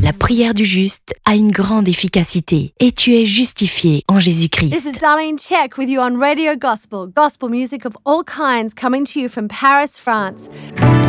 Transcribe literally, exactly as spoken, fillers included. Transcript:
La prière du juste a une grande efficacité et tu es justifié en Jésus-Christ. This is Darlene Check with you on Radio Gospel, gospel music of all kinds coming to you from Paris, France.